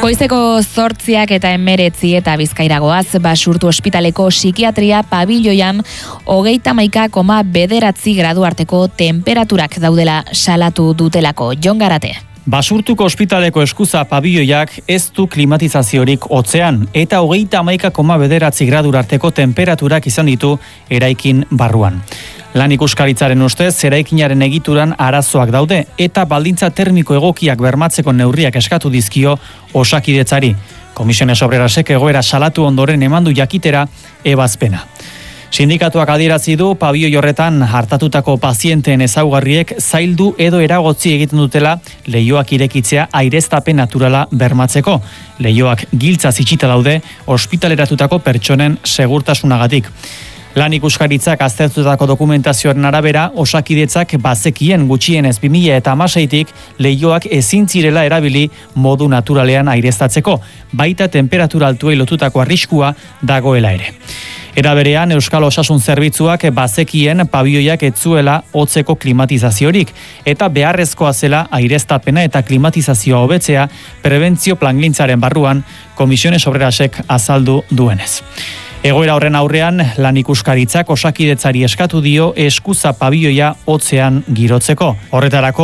Goizeko 8:19 eta Bizkairagoaz, Basurtu ospitaleko psikiatria pabiloian 30,9 gradu arteko temperaturak daudela salatu dutelako. Jon Garate. Basurtuko ospitaleko eskuza pabiloiak ez du klimatizaziorik hotzean eta 30,9 gradu arteko temperaturak izan ditu eraikin barruan. Lan ikuskaritzaren ustez, eraikinaren egituran arazoak daude eta baldintza termiko egokiak bermatzeko neurriak eskatu dizkio Osakidetzari. Komisiones Obrerasek egoera salatu ondoren emandu jakitera ebazpena. Sindikatuak adierazi du pabiloi horretan hartatutako pazienteen ezaugarriek zaildu edo eragotzi egiten dutela leihoak irekitzea aireztapen naturala bermatzeko. Leihoak giltza itxita daude ospitaleratutako pertsonen segurtasunagatik. Lan ikuskaritzak aztertutako dokumentazioaren arabera, Osakidetzak bazekien gutxienez 2016tik leihoak ezin zirela erabili modu naturalean aireztatzeko, baita temperatura altuei lotutako arriskua dagoela ere. Era berean, Euskal Osasun Zerbitzuak bazekien pabiloiak ez zuela hotzeko klimatizaziorik eta beharrezkoa zela aireztapena eta klimatizazioa hobetzea prebentzio plangintzaren barruan Komisiones Obrerasek azaldu duenez. Egoera horren aurrean, lan ikuskaritzak Osakidetzari eskatu dio eskuza pabiloia hotzean girotzeko. Horretarako